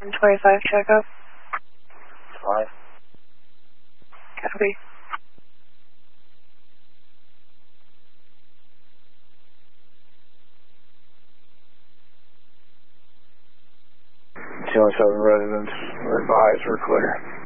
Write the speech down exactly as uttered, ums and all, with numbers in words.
seven twenty-five checkup. Five. Copy. two one seven residents, advised we're clear.